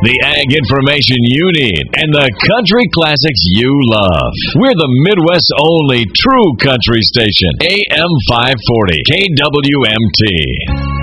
The ag information you need and the country classics you love. We're the Midwest's only true country station. AM 540 KWMT.